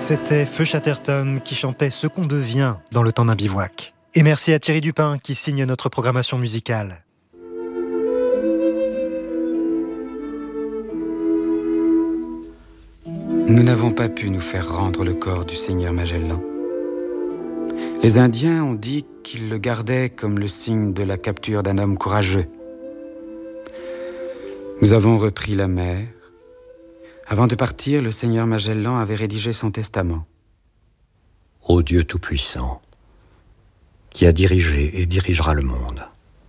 C'était Feu Chatterton qui chantait Ce qu'on devient dans le temps d'un bivouac. Et merci à Thierry Dupin qui signe notre programmation musicale. Nous n'avons pas pu nous faire rendre le corps du Seigneur Magellan. Les Indiens ont dit qu'ils le gardaient comme le signe de la capture d'un homme courageux. Nous avons repris la mer. Avant de partir, le Seigneur Magellan avait rédigé son testament. Ô Dieu Tout-Puissant, qui a dirigé et dirigera le monde,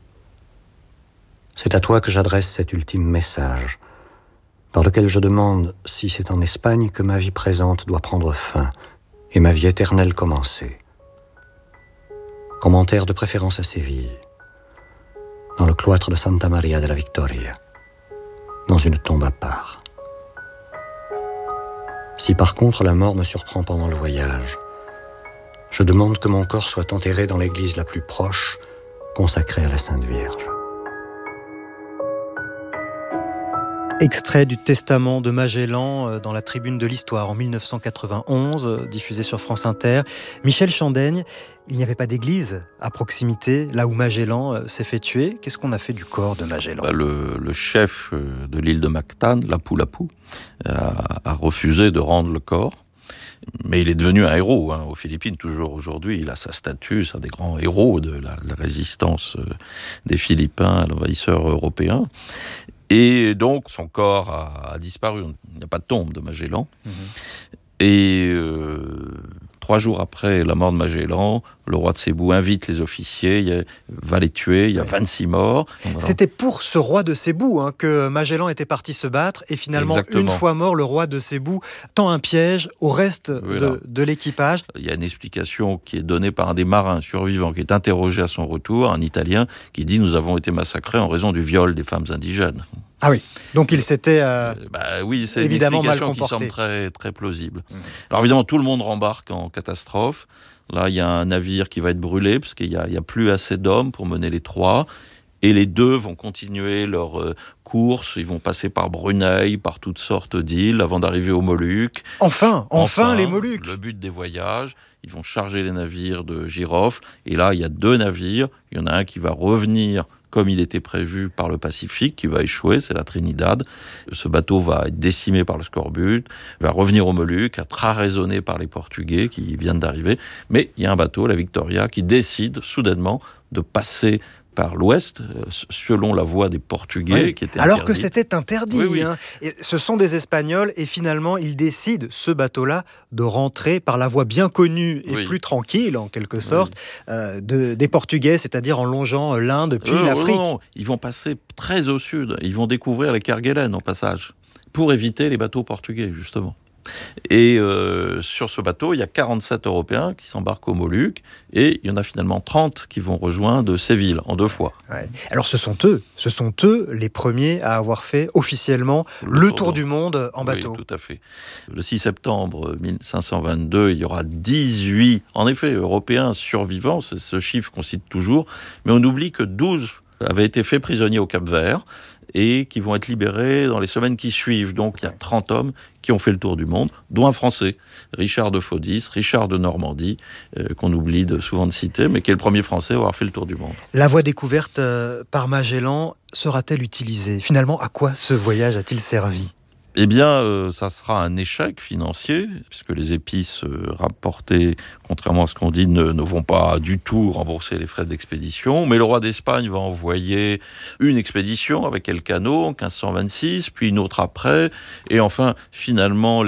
c'est à toi que j'adresse cet ultime message, dans lequel je demande si c'est en Espagne que ma vie présente doit prendre fin et ma vie éternelle commencer. Commentaire de préférence à Séville, dans le cloître de Santa Maria de la Victoria, dans une tombe à part. Si par contre la mort me surprend pendant le voyage, je demande que mon corps soit enterré dans l'église la plus proche, consacrée à la Sainte Vierge. Extrait du Testament de Magellan dans la Tribune de l'Histoire en 1991, diffusé sur France Inter. Michel Chandaigne, il n'y avait pas d'église à proximité, là où Magellan s'est fait tuer. Qu'est-ce qu'on a fait du corps de Magellan ? Le chef de l'île de Mactan, Lapu-Lapu, a refusé de rendre le corps. Mais il est devenu un héros, aux Philippines, toujours aujourd'hui. Il a sa statue, c'est un des grands héros de la résistance des Philippins à l'envahisseur européen. Et donc, son corps a disparu. Il n'y a pas de tombe de Magellan. Et 3 jours après la mort de Magellan, le roi de Cébou invite les officiers, va les tuer, il y a 26 morts. Donc, voilà. C'était pour ce roi de Cébou que Magellan était parti se battre, et finalement, Exactement. Une fois mort, le roi de Cébou tend un piège au reste de l'équipage. Il y a une explication qui est donnée par un des marins survivants, qui est interrogé à son retour, un Italien, qui dit « Nous avons été massacrés en raison du viol des femmes indigènes ». Ah oui, donc il s'était oui, c'est évidemment une mal explication qui comporté. semble très, très plausible. Alors évidemment, tout le monde rembarque en catastrophe. Là, il y a un navire qui va être brûlé, parce qu'il n'y a plus assez d'hommes pour mener les 3. Et les 2 vont continuer leur course. Ils vont passer par Brunei, par toutes sortes d'îles, avant d'arriver aux Moluques. Enfin, les Moluques. Le but des voyages, ils vont charger les navires de girofle. Et là, il y a 2 navires. Il y en a un qui va revenir comme il était prévu par le Pacifique, qui va échouer, c'est la Trinidad. Ce bateau va être décimé par le scorbut, va revenir aux Moluques, être arraisonné par les Portugais qui viennent d'arriver. Mais il y a un bateau, la Victoria, qui décide soudainement de passer par l'ouest, selon la voie des Portugais, qui était alors interdite. que c'était interdit. Oui. Et ce sont des Espagnols, et finalement, ils décident, ce bateau-là, de rentrer par la voie bien connue et plus tranquille, en quelque sorte, des Portugais, c'est-à-dire en longeant l'Inde puis l'Afrique. Non, ils vont passer très au sud. Ils vont découvrir les Kerguelen, au passage, pour éviter les bateaux portugais, justement. Et sur ce bateau, il y a 47 Européens qui s'embarquent aux Moluques, et il y en a finalement 30 qui vont rejoindre Séville en 2 fois. Ouais. Alors ce sont eux les premiers à avoir fait officiellement le tour du monde en bateau. Oui, tout à fait. Le 6 septembre 1522, il y aura 18, en effet, Européens survivants, c'est ce chiffre qu'on cite toujours, mais on oublie que 12 avaient été faits prisonniers au Cap-Vert, et qui vont être libérés dans les semaines qui suivent. Donc il y a 30 hommes qui ont fait le tour du monde, dont un Français, Richard de Faudis, Richard de Normandie, qu'on oublie souvent de citer, mais qui est le premier Français à avoir fait le tour du monde. La voie découverte par Magellan sera-t-elle utilisée ? Finalement, à quoi ce voyage a-t-il servi ? Eh bien, ça sera un échec financier, puisque les épices rapportées, contrairement à ce qu'on dit, ne vont pas du tout rembourser les frais d'expédition. Mais le roi d'Espagne va envoyer une expédition avec Elcano en 1526, puis une autre après. Et enfin, finalement,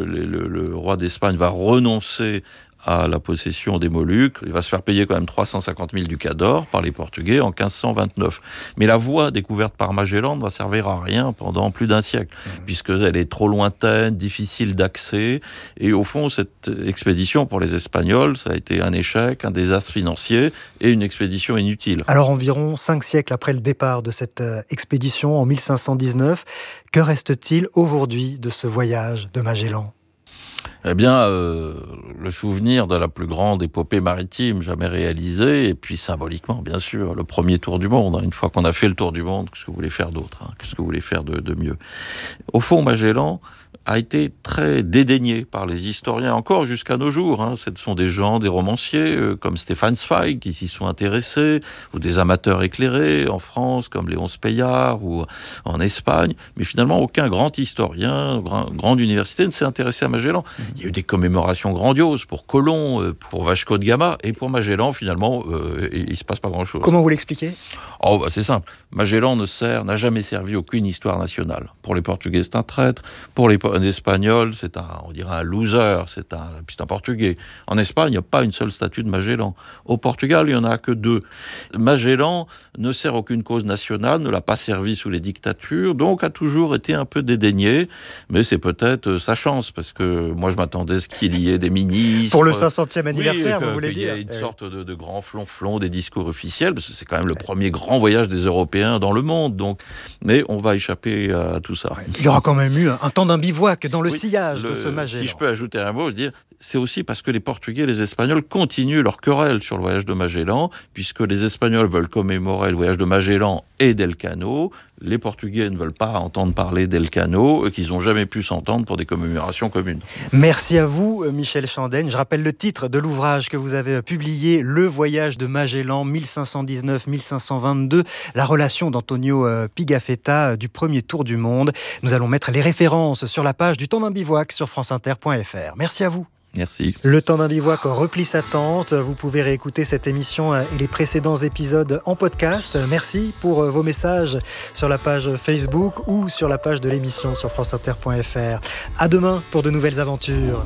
le roi d'Espagne va renoncer à la possession des Moluques. Il va se faire payer quand même 350 000 ducats d'or par les Portugais en 1529. Mais la voie découverte par Magellan ne va servir à rien pendant plus d'un siècle, puisqu'elle est trop lointaine, difficile d'accès. Et au fond, cette expédition pour les Espagnols, ça a été un échec, un désastre financier et une expédition inutile. Alors environ 5 siècles après le départ de cette expédition en 1519, que reste-t-il aujourd'hui de ce voyage de Magellan ? Eh bien, le souvenir de la plus grande épopée maritime jamais réalisée, et puis symboliquement, bien sûr, le premier tour du monde. Une fois qu'on a fait le tour du monde, qu'est-ce que vous voulez faire d'autre ? Qu'est-ce que vous voulez faire de mieux ? Au fond, Magellan a été très dédaigné par les historiens, encore jusqu'à nos jours. Ce sont des gens, des romanciers comme Stefan Zweig qui s'y sont intéressés, ou des amateurs éclairés en France comme Léonce Peillard ou en Espagne. Mais finalement, aucun grand historien, grande université ne s'est intéressé à Magellan. Il y a eu des commémorations grandioses pour Colomb, pour Vasco de Gama, et pour Magellan, finalement, il ne se passe pas grand-chose. Comment vous l'expliquez ? C'est simple. Magellan n'a jamais servi aucune histoire nationale. Pour les Portugais, c'est un traître. Pour les Espagnols, on dirait un loser. C'est un Portugais. En Espagne, il n'y a pas une seule statue de Magellan. Au Portugal, il n'y en a que 2. Magellan ne sert aucune cause nationale, ne l'a pas servi sous les dictatures, donc a toujours été un peu dédaigné. Mais c'est peut-être sa chance, parce que moi, je m'attendais à ce qu'il y ait des ministres. Pour le 500e anniversaire, vous voulez dire ? Il y ait une sorte de grand flonflon des discours officiels, parce que c'est quand même le premier grand voyage des Européens dans le monde. Donc, mais on va échapper à tout ça. Il y aura quand même eu un temps d'un bivouac dans le sillage de ce Magellan. Si je peux ajouter un mot, je veux dire, c'est aussi parce que les Portugais et les Espagnols continuent leur querelle sur le voyage de Magellan, puisque les Espagnols veulent commémorer le voyage de Magellan et d'Elcano. Les Portugais ne veulent pas entendre parler d'Elcano, qu'ils n'ont jamais pu s'entendre pour des commémorations communes. Merci à vous, Michel Chandaigne. Je rappelle le titre de l'ouvrage que vous avez publié, Le voyage de Magellan, 1519-1522, la relation d'Antonio Pigafetta du premier tour du monde. Nous allons mettre les références sur la page du Temps d'un bivouac sur franceinter.fr. Merci à vous. Merci. Le Temps d'un bivouac replie sa tente. Vous pouvez réécouter cette émission et les précédents épisodes en podcast. Merci pour vos messages sur la page Facebook ou sur la page de l'émission sur franceinter.fr. À demain pour de nouvelles aventures.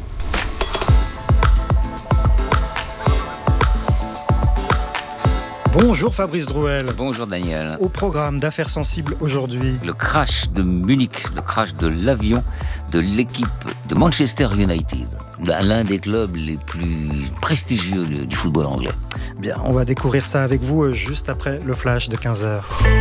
Bonjour Fabrice Drouel. Bonjour Daniel. Au programme d'Affaires sensibles aujourd'hui. Le crash de Munich, le crash de l'avion de l'équipe de Manchester United, l'un des clubs les plus prestigieux du football anglais. Bien, on va découvrir ça avec vous juste après le flash de 15h.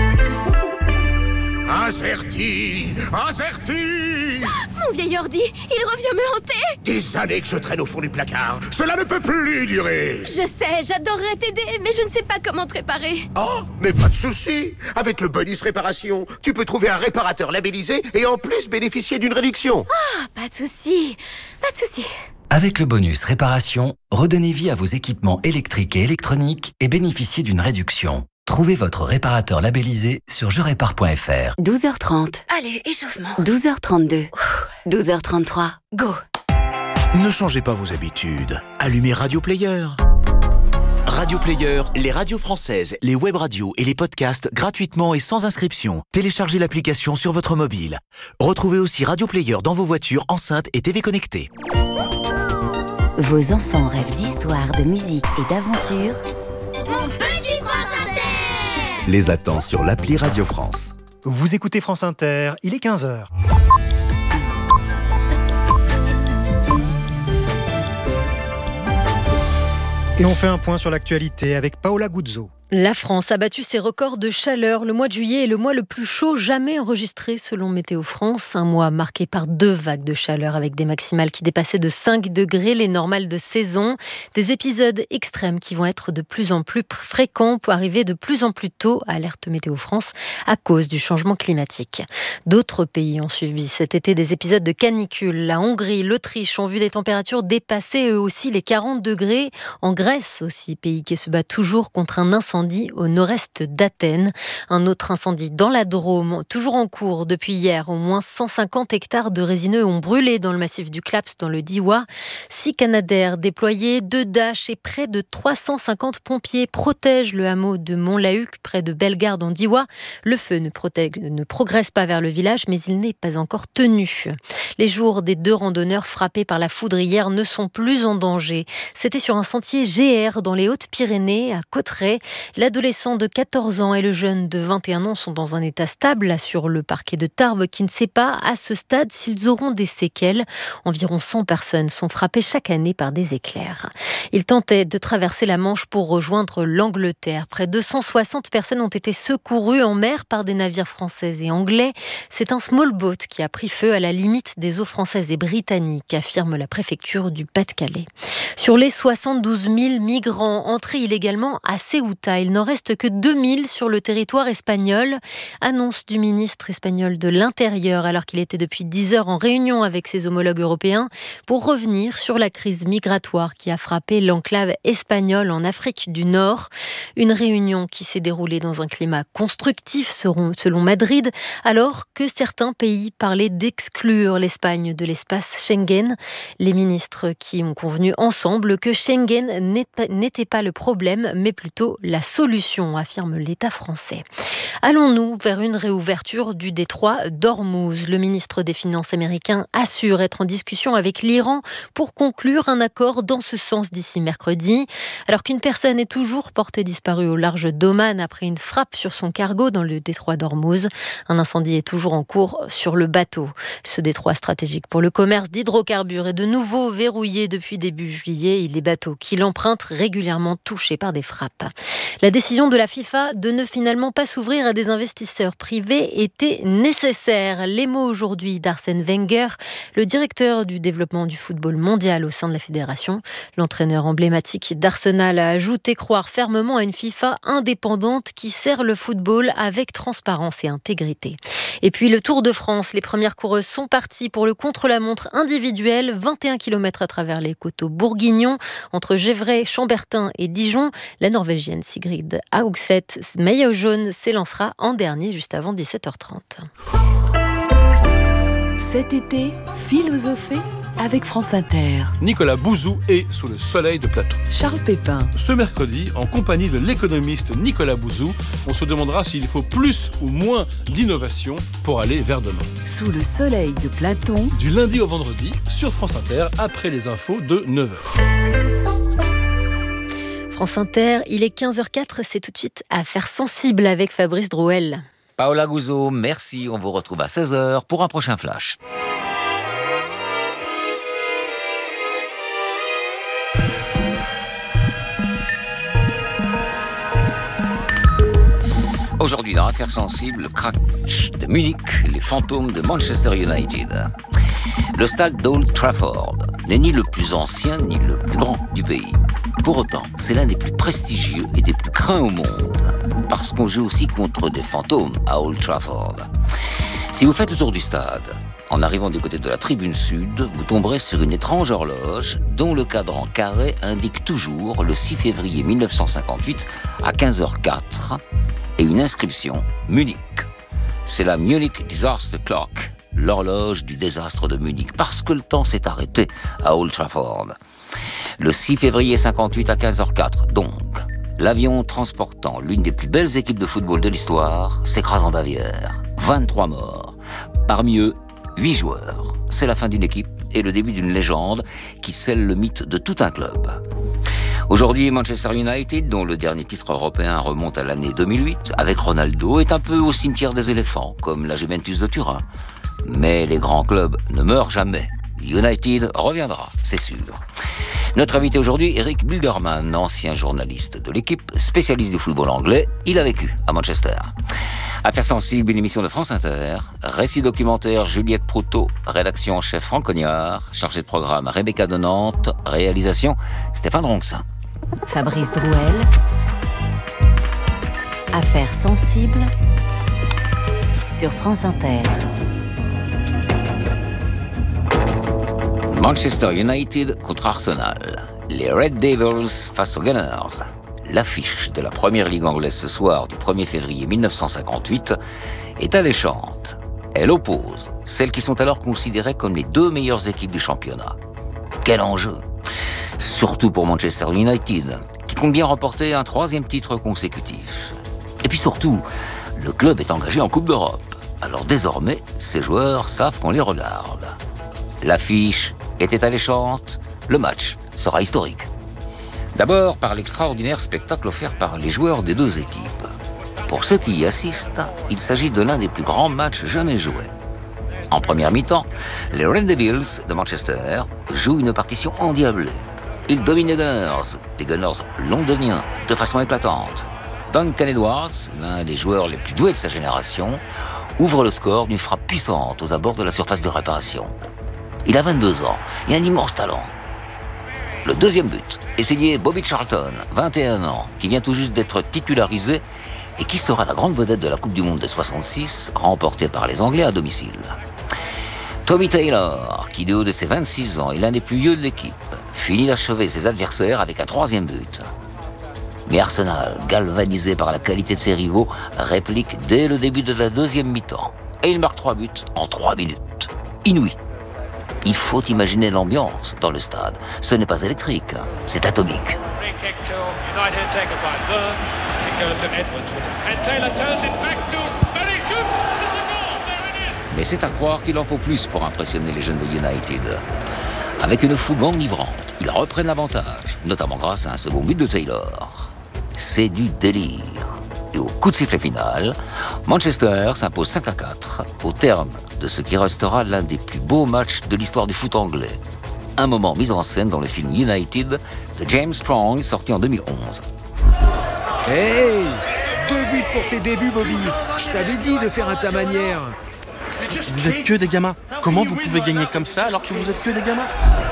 Incerti. Mon vieil ordi, il revient me hanter. Des années que je traîne au fond du placard. Cela ne peut plus durer. Je sais, j'adorerais t'aider, mais je ne sais pas comment te réparer. Oh, mais pas de souci. Avec le bonus réparation, tu peux trouver un réparateur labellisé et en plus bénéficier d'une réduction. Ah, pas de souci. Avec le bonus réparation, redonnez vie à vos équipements électriques et électroniques et bénéficiez d'une réduction. Trouvez votre réparateur labellisé sur jerépare.fr. 12h30. Allez, échauffement. 12h32. 12h33. Go. Ne changez pas vos habitudes. Allumez Radio Player. Radio Player, les radios françaises, les web radios et les podcasts gratuitement et sans inscription. Téléchargez l'application sur votre mobile. Retrouvez aussi Radio Player dans vos voitures, enceintes et TV connectées. Vos enfants rêvent d'histoire, de musique et d'aventure. Mon petit France Inter. Les attend sur l'appli Radio France. Vous écoutez France Inter, il est 15h. Et on fait un point sur l'actualité avec Paola Guzzo. La France a battu ses records de chaleur. Le mois de juillet est le mois le plus chaud jamais enregistré selon Météo France. Un mois marqué par 2 vagues de chaleur avec des maximales qui dépassaient de 5 degrés les normales de saison. Des épisodes extrêmes qui vont être de plus en plus fréquents pour arriver de plus en plus tôt, alerte Météo France, à cause du changement climatique. D'autres pays ont suivi cet été des épisodes de canicule. La Hongrie, l'Autriche ont vu des températures dépasser eux aussi les 40 degrés. En Grèce aussi, pays qui se bat toujours contre un incendie au nord-est d'Athènes. Un autre incendie dans la Drôme, toujours en cours depuis hier. Au moins 150 hectares de résineux ont brûlé dans le massif du Claps, dans le Diois. 6 Canadair déployés, 2 Dash et près de 350 pompiers protègent le hameau de Montlahuc, près de Bellegarde en Diois. Le feu ne progresse pas vers le village, mais il n'est pas encore tenu. Les jours des 2 randonneurs frappés par la foudre hier ne sont plus en danger. C'était sur un sentier GR dans les Hautes-Pyrénées, à Cauterets. L'adolescent de 14 ans et le jeune de 21 ans sont dans un état stable, assure le parquet de Tarbes qui ne sait pas à ce stade s'ils auront des séquelles. Environ 100 personnes sont frappées chaque année par des éclairs. Ils tentaient de traverser la Manche pour rejoindre l'Angleterre. Près de 160 personnes ont été secourues en mer par des navires français et anglais. C'est un small boat qui a pris feu à la limite des eaux françaises et britanniques, affirme la préfecture du Pas-de-Calais. Sur les 72 000 migrants entrés illégalement à Ceuta, FIFA. Il n'en reste que 2000 sur le territoire espagnol. Annonce du ministre espagnol de l'Intérieur alors qu'il était depuis 10 heures en réunion avec ses homologues européens pour revenir sur la crise migratoire qui a frappé l'enclave espagnole en Afrique du Nord. Une réunion qui s'est déroulée dans un climat constructif selon Madrid, alors que certains pays parlaient d'exclure l'Espagne de l'espace Schengen. Les ministres qui ont convenu ensemble que Schengen n'était pas le problème, mais plutôt la solution, affirme l'État français. Allons-nous vers une réouverture du détroit d'Ormuz ? Le ministre des Finances américain assure être en discussion avec l'Iran pour conclure un accord dans ce sens d'ici mercredi. Alors qu'une personne est toujours portée disparue au large d'Oman après une frappe sur son cargo dans le détroit d'Ormuz. Un incendie est toujours en cours sur le bateau. Ce détroit stratégique pour le commerce d'hydrocarbures est de nouveau verrouillé depuis début juillet et les bateaux qui l'empruntent régulièrement touchés par des frappes. La décision de la FIFA de ne finalement pas s'ouvrir à des investisseurs privés était nécessaire. Les mots aujourd'hui d'Arsène Wenger, le directeur du développement du football mondial au sein de la fédération. L'entraîneur emblématique d'Arsenal a ajouté croire fermement à une FIFA indépendante qui sert le football avec transparence et intégrité. Et puis le Tour de France, les premières coureuses sont parties pour le contre-la-montre individuel, 21 km à travers les coteaux bourguignons, entre Gevrey, Chambertin et Dijon. La Norvégienne Sigrid Haugset, maillot jaune, s'élancera en dernier juste avant 17h30. Cet été, philosophée avec France Inter. Nicolas Bouzou est sous le soleil de Platon. Charles Pépin. Ce mercredi, en compagnie de l'économiste Nicolas Bouzou, on se demandera s'il faut plus ou moins d'innovation pour aller vers demain. Sous le soleil de Platon. Du lundi au vendredi, sur France Inter, après les infos de 9h. France Inter, il est 15h04, c'est tout de suite Affaires sensibles avec Fabrice Drouel. Paola Guzzo, merci. On vous retrouve à 16h pour un prochain flash. Aujourd'hui, dans Affaires sensibles, le crash de Munich, les fantômes de Manchester United. Le stade d'Old Trafford n'est ni le plus ancien ni le plus grand du pays. Pour autant, c'est l'un des plus prestigieux et des plus craints au monde, parce qu'on joue aussi contre des fantômes à Old Trafford. Si vous faites le tour du stade, en arrivant du côté de la tribune sud, vous tomberez sur une étrange horloge dont le cadran carré indique toujours le 6 février 1958 à 15h04 et une inscription Munich. C'est la Munich Disaster Clock, l'horloge du désastre de Munich, parce que le temps s'est arrêté à Old Trafford. Le 6 février 58 à 15h04, donc, l'avion transportant l'une des plus belles équipes de football de l'histoire s'écrase en Bavière. 23 morts. Parmi eux, 8 joueurs. C'est la fin d'une équipe et le début d'une légende qui scelle le mythe de tout un club. Aujourd'hui, Manchester United, dont le dernier titre européen remonte à l'année 2008, avec Ronaldo, est un peu au cimetière des éléphants, comme la Juventus de Turin. Mais les grands clubs ne meurent jamais. United reviendra, c'est sûr. Notre invité aujourd'hui, Eric Bilderman, ancien journaliste de l'équipe, spécialiste du football anglais. Il a vécu à Manchester. Affaires sensibles, une émission de France Inter. Récit documentaire, Juliette Proutot. Rédaction, chef Franck Cognard. Chargé de programme, Rebecca de Nantes. Réalisation, Stéphane Ronxin. Fabrice Drouel. Affaires sensibles sur France Inter. Manchester United contre Arsenal. Les Red Devils face aux Gunners. L'affiche de la première ligue anglaise ce soir du 1er février 1958 est alléchante. Elle oppose celles qui sont alors considérées comme les deux meilleures équipes du championnat. Quel enjeu! Surtout pour Manchester United, qui compte bien remporter un 3e titre consécutif. Et puis surtout, le club est engagé en Coupe d'Europe. Alors désormais, ses joueurs savent qu'on les regarde. L'affiche était alléchante, le match sera historique. D'abord par l'extraordinaire spectacle offert par les joueurs des deux équipes. Pour ceux qui y assistent, il s'agit de l'un des plus grands matchs jamais joués. En première mi-temps, les Red Devils de Manchester jouent une partition endiablée. Ils dominent les Gunners londoniens, de façon éclatante. Duncan Edwards, l'un des joueurs les plus doués de sa génération, ouvre le score d'une frappe puissante aux abords de la surface de réparation. Il a 22 ans et un immense talent. Le deuxième but est signé Bobby Charlton, 21 ans, qui vient tout juste d'être titularisé et qui sera la grande vedette de la Coupe du Monde de 66, remportée par les Anglais à domicile. Tommy Taylor, qui du haut de ses 26 ans est l'un des plus vieux de l'équipe, finit d'achever ses adversaires avec un troisième but. Mais Arsenal, galvanisé par la qualité de ses rivaux, réplique dès le début de la deuxième mi-temps. Et il marque 3 buts en 3 minutes. Inouï. Il faut imaginer l'ambiance dans le stade. Ce n'est pas électrique, c'est atomique. Mais c'est à croire qu'il en faut plus pour impressionner les jeunes de United. Avec une fougue enivrante, ils reprennent l'avantage, notamment grâce à un second but de Taylor. C'est du délire. Et au coup de sifflet final, Manchester s'impose 5-4 au terme de ce qui restera l'un des plus beaux matchs de l'histoire du foot anglais. Un moment mis en scène dans le film United de James Strong, sorti en 2011. Hey, 2 buts pour tes débuts, Bobby. Je t'avais dit de faire à ta manière. Vous êtes que des gamins. Comment vous pouvez gagner comme ça alors que vous êtes que des gamins?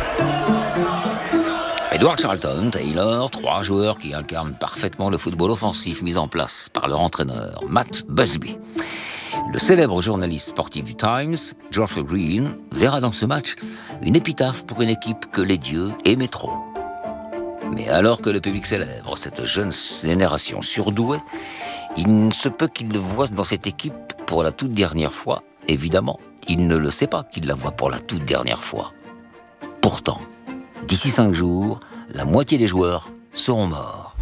Edward Charlton, Taylor, 3 joueurs qui incarnent parfaitement le football offensif mis en place par leur entraîneur, Matt Busby. Le célèbre journaliste sportif du Times, Geoffrey Green, verra dans ce match une épitaphe pour une équipe que les dieux aimaient trop. Mais alors que le public célèbre cette jeune génération surdouée, il ne se peut qu'il le voie dans cette équipe pour la toute dernière fois. Évidemment, il ne le sait pas qu'il la voit pour la toute dernière fois. Pourtant, d'ici 5 jours, la moitié des joueurs seront morts.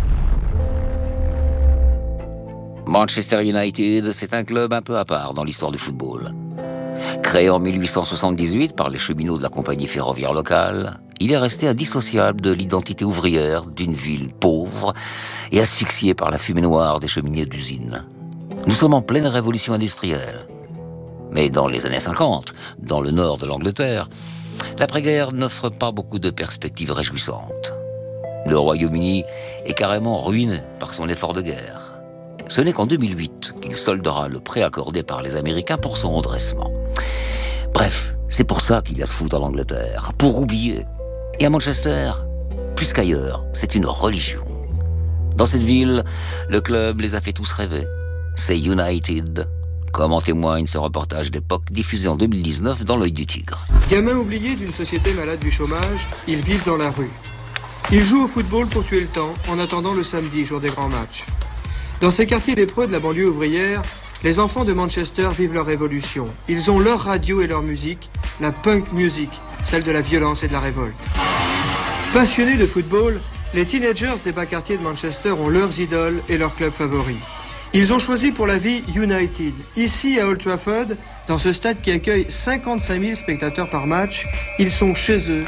Manchester United, c'est un club un peu à part dans l'histoire du football. Créé en 1878 par les cheminots de la compagnie ferroviaire locale, il est resté indissociable de l'identité ouvrière d'une ville pauvre et asphyxiée par la fumée noire des cheminées d'usines. Nous sommes en pleine révolution industrielle. Mais dans les années 50, dans le nord de l'Angleterre, l'après-guerre n'offre pas beaucoup de perspectives réjouissantes. Le Royaume-Uni est carrément ruiné par son effort de guerre. Ce n'est qu'en 2008 qu'il soldera le prêt accordé par les Américains pour son redressement. Bref, c'est pour ça qu'il y a de foot en Angleterre, pour oublier. Et à Manchester, plus qu'ailleurs, c'est une religion. Dans cette ville, le club les a fait tous rêver. C'est United, comme en témoigne ce reportage d'époque diffusé en 2019 dans l'Œil du Tigre. Gamins oubliés d'une société malade du chômage, ils vivent dans la rue. Ils jouent au football pour tuer le temps en attendant le samedi, jour des grands matchs. Dans ces quartiers lépreux de la banlieue ouvrière, les enfants de Manchester vivent leur révolution. Ils ont leur radio et leur musique, la punk music, celle de la violence et de la révolte. Passionnés de football, les teenagers des bas quartiers de Manchester ont leurs idoles et leurs clubs favoris. Ils ont choisi pour la vie United. Ici, à Old Trafford, dans ce stade qui accueille 55 000 spectateurs par match, ils sont chez eux.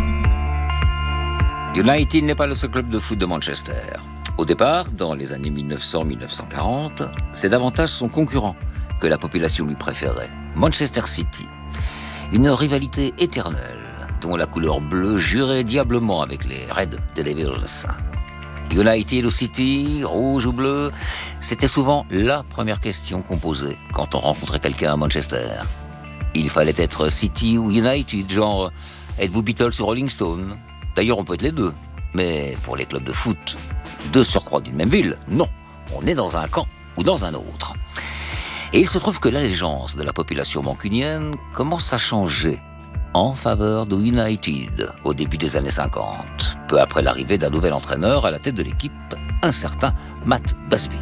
United n'est pas le seul club de foot de Manchester. Au départ, dans les années 1900-1940, c'est davantage son concurrent que la population lui préférait, Manchester City. Une rivalité éternelle, dont la couleur bleue jurait diablement avec les Red Devils. United ou City, rouge ou bleu, c'était souvent la première question qu'on posait quand on rencontrait quelqu'un à Manchester. Il fallait être City ou United, genre « Êtes-vous Beatles ou Rolling Stone ?» D'ailleurs, on peut être les deux, mais pour les clubs de foot, de surcroît d'une même ville, non, on est dans un camp ou dans un autre. Et il se trouve que l'allégeance de la population mancunienne commence à changer en faveur de United au début des années 50, peu après l'arrivée d'un nouvel entraîneur à la tête de l'équipe, un certain Matt Busby.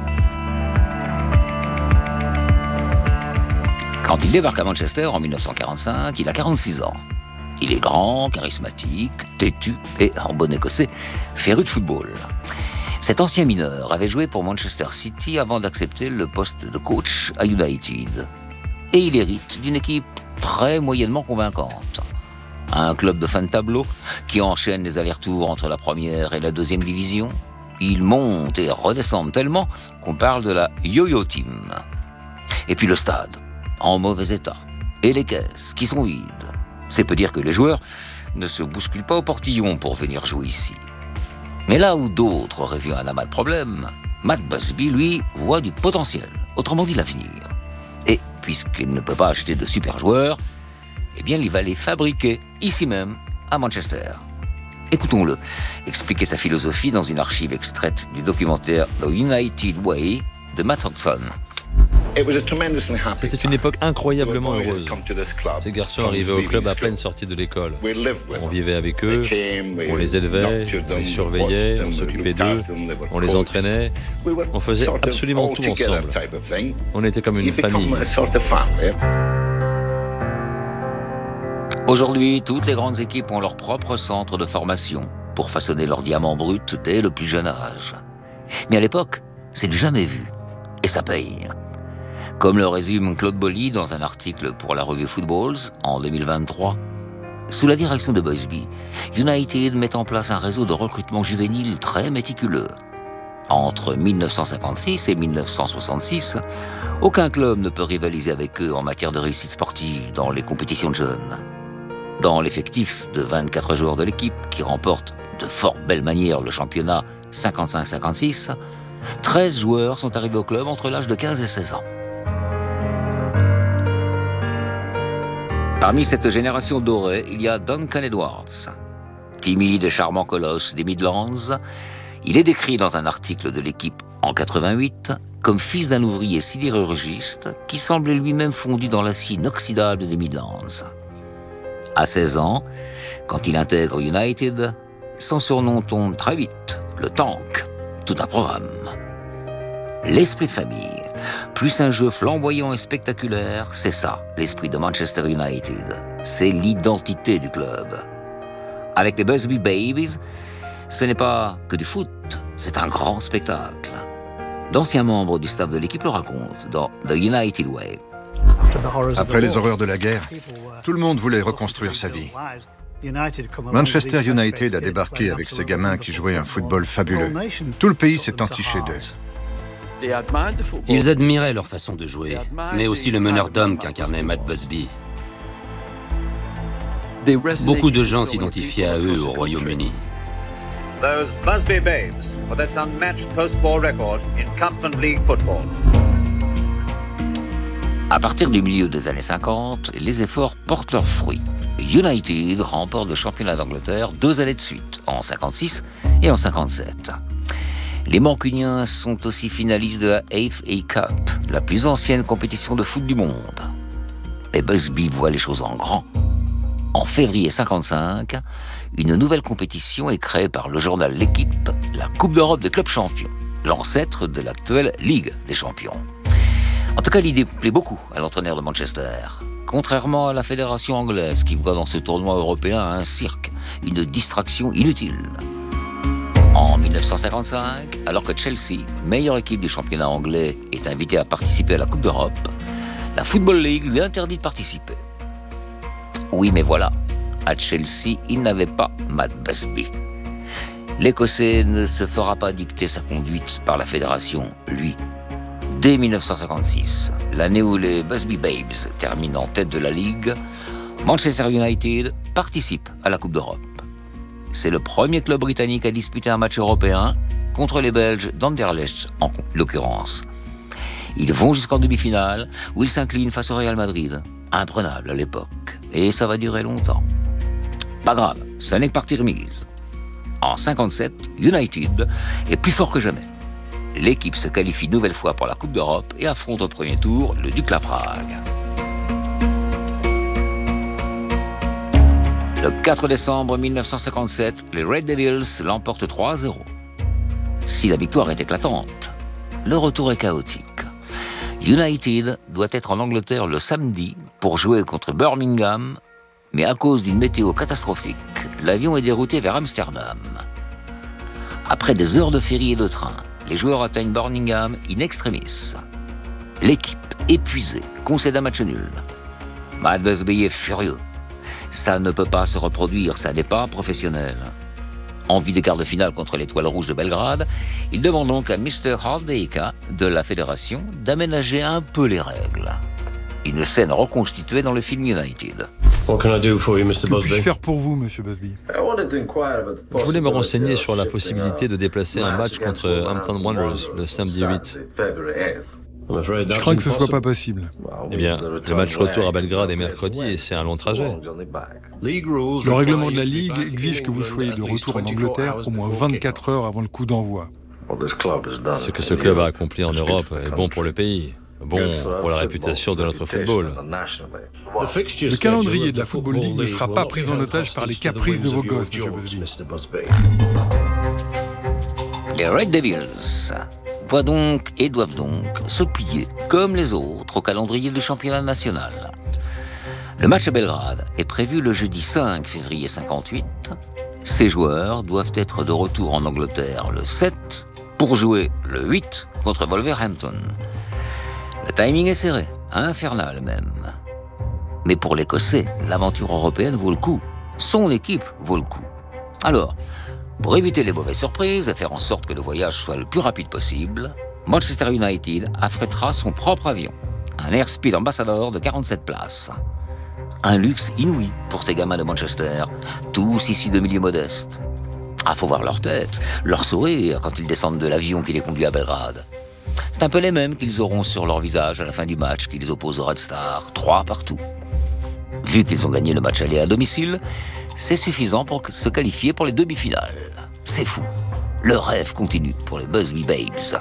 Quand il débarque à Manchester en 1945, il a 46 ans. Il est grand, charismatique, têtu et, en bon écossais, féru de football. Cet ancien mineur avait joué pour Manchester City avant d'accepter le poste de coach à United. Et il hérite d'une équipe très moyennement convaincante. Un club de fin de tableau qui enchaîne les allers-retours entre la première et la deuxième division. Ils montent et redescendent tellement qu'on parle de la yo-yo team. Et puis le stade, en mauvais état. Et les caisses, qui sont vides. C'est peu dire que les joueurs ne se bousculent pas au portillon pour venir jouer ici. Mais là où d'autres auraient vu un amas de problèmes, Matt Busby, lui, voit du potentiel, autrement dit l'avenir. Et puisqu'il ne peut pas acheter de super joueurs, eh bien il va les fabriquer ici même, à Manchester. Écoutons-le expliquer sa philosophie dans une archive extraite du documentaire The United Way de Matt Hodgson. C'était une époque incroyablement heureuse. Ces garçons arrivaient au club à peine sortis de l'école. On vivait avec eux, on les élevait, on les surveillait, on s'occupait d'eux, on les entraînait. On faisait absolument tout ensemble. On était comme une famille. Aujourd'hui, toutes les grandes équipes ont leur propre centre de formation pour façonner leur diamant brut dès le plus jeune âge. Mais à l'époque, c'est du jamais vu. Et ça paye. Comme le résume Claude Bolly dans un article pour la revue Footballs en 2023, sous la direction de Busby, United met en place un réseau de recrutement juvénile très méticuleux. Entre 1956 et 1966, aucun club ne peut rivaliser avec eux en matière de réussite sportive dans les compétitions de jeunes. Dans l'effectif de 24 joueurs de l'équipe qui remportent de fort belle manière le championnat 55-56, 13 joueurs sont arrivés au club entre l'âge de 15 et 16 ans. Parmi cette génération dorée, il y a Duncan Edwards. Timide et charmant colosse des Midlands, il est décrit dans un article de l'équipe en 88 comme fils d'un ouvrier sidérurgiste qui semblait lui-même fondu dans l'acier inoxydable des Midlands. À 16 ans, quand il intègre United, son surnom tombe très vite, le Tank, tout un programme. L'esprit de famille, plus un jeu flamboyant et spectaculaire, c'est ça, l'esprit de Manchester United. C'est l'identité du club. Avec les Busby Babies, ce n'est pas que du foot, c'est un grand spectacle. D'anciens membres du staff de l'équipe le racontent dans The United Way. Après les horreurs de la guerre, tout le monde voulait reconstruire sa vie. Manchester United a débarqué avec ces gamins qui jouaient un football fabuleux. Tout le pays s'est entiché d'eux. Ils admiraient leur façon de jouer, mais aussi le meneur d'hommes qu'incarnait Matt Busby. Beaucoup de gens s'identifiaient à eux au Royaume-Uni. Those Busby Babes for that unmatched post-war record in Cup and League football. À partir du milieu des années 50, les efforts portent leurs fruits. United remporte le championnat d'Angleterre 2 années de suite, en 56 et en 57. Les Mancuniens sont aussi finalistes de la FA Cup, la plus ancienne compétition de foot du monde. Mais Busby voit les choses en grand. En février 55, une nouvelle compétition est créée par le journal L'Équipe, la Coupe d'Europe des clubs champions, l'ancêtre de l'actuelle Ligue des champions. En tout cas, l'idée plaît beaucoup à l'entraîneur de Manchester. Contrairement à la fédération anglaise qui voit dans ce tournoi européen un cirque, une distraction inutile. En 1955, alors que Chelsea, meilleure équipe du championnat anglais, est invitée à participer à la Coupe d'Europe, la Football League lui interdit de participer. Oui, mais voilà, à Chelsea, il n'avait pas Matt Busby. L'Écossais ne se fera pas dicter sa conduite par la fédération, lui. Dès 1956, l'année où les Busby Babes terminent en tête de la Ligue, Manchester United participe à la Coupe d'Europe. C'est le premier club britannique à disputer un match européen contre les Belges d'Anderlecht en l'occurrence. Ils vont jusqu'en demi-finale où ils s'inclinent face au Real Madrid, imprenable à l'époque, et ça va durer longtemps. Pas grave, ce n'est que partie remise. En 57, United est plus fort que jamais. L'équipe se qualifie une nouvelle fois pour la Coupe d'Europe et affronte au premier tour le Dukla Prague. Le 4 décembre 1957, les Red Devils l'emportent 3-0. Si la victoire est éclatante, le retour est chaotique. United doit être en Angleterre le samedi pour jouer contre Birmingham, mais à cause d'une météo catastrophique, l'avion est dérouté vers Amsterdam. Après des heures de ferry et de train, les joueurs atteignent Birmingham in extremis. L'équipe, épuisée, concède un match nul. Matt Busby est furieux. Ça ne peut pas se reproduire, ça n'est pas professionnel. En vue des quarts de finale contre l'Étoile Rouge de Belgrade, il demande donc à Mr. Hardacre de la fédération d'aménager un peu les règles. Une scène reconstituée dans le film United. Que puis-je faire pour vous, Monsieur Busby? Je voulais me renseigner sur la possibilité de déplacer un match contre Hampton Wanderers le samedi 8. Je crains que ce soit pas possible. Eh bien, le match retour à Belgrade est mercredi et c'est un long trajet. Le règlement de la Ligue exige que vous soyez de retour en Angleterre au moins 24 heures avant le coup d'envoi. Ce que ce club a accompli en Europe est bon pour le pays, bon pour la réputation de notre football. Le calendrier de la Football League ne sera pas pris en otage par les caprices de vos gosses, M. Busby. Les Red Devils doivent donc se plier, comme les autres, au calendrier du championnat national. Le match à Belgrade est prévu le jeudi 5 février 58. Ces joueurs doivent être de retour en Angleterre le 7 pour jouer le 8 contre Wolverhampton. Le timing est serré, infernal même. Mais pour l'Écossais, l'aventure européenne vaut le coup. Son équipe vaut le coup. Alors, pour éviter les mauvaises surprises et faire en sorte que le voyage soit le plus rapide possible, Manchester United affrétera son propre avion, un Airspeed Ambassador de 47 places. Un luxe inouï pour ces gamins de Manchester, tous issus de milieux modestes. Ah, faut voir leur tête, leur sourire quand ils descendent de l'avion qui les conduit à Belgrade. C'est un peu les mêmes qu'ils auront sur leur visage à la fin du match qui les oppose aux Red Stars, 3 partout. Vu qu'ils ont gagné le match aller à domicile, c'est suffisant pour se qualifier pour les demi-finales. C'est fou. Le rêve continue pour les Busby Babes.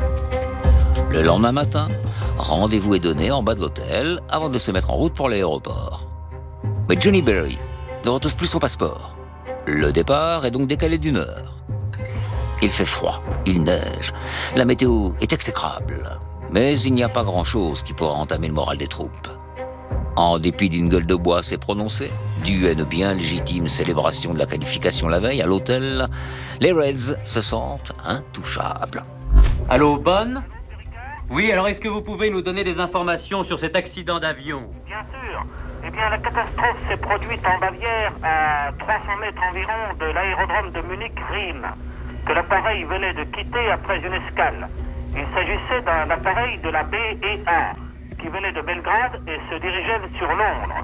Le lendemain matin, rendez-vous est donné en bas de l'hôtel avant de se mettre en route pour l'aéroport. Mais Johnny Berry ne retrouve plus son passeport. Le départ est donc décalé d'1 heure. Il fait froid, il neige, la météo est exécrable. Mais il n'y a pas grand-chose qui pourra entamer le moral des troupes. En dépit d'une gueule de bois assez prononcée, due à une bien légitime célébration de la qualification la veille à l'hôtel, les Reds se sentent intouchables. Allô, Bonne ? Oui, alors est-ce que vous pouvez nous donner des informations sur cet accident d'avion ? Bien sûr. Eh bien, la catastrophe s'est produite en Bavière, à 300 mètres environ de l'aérodrome de Munich-Riem, que l'appareil venait de quitter après une escale. Il s'agissait d'un appareil de la BEA, qui venait de Belgrade et se dirigeait sur Londres.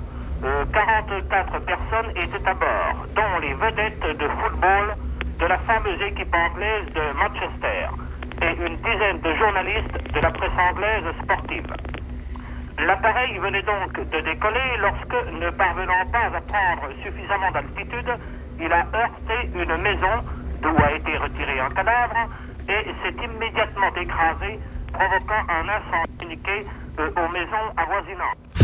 44 personnes étaient à bord, dont les vedettes de football de la fameuse équipe anglaise de Manchester et une dizaine de journalistes de la presse anglaise sportive. L'appareil venait donc de décoller lorsque, ne parvenant pas à prendre suffisamment d'altitude, il a heurté une maison d'où a été retiré un cadavre et s'est immédiatement écrasé, provoquant un incendie communiqué aux maisons avoisinantes.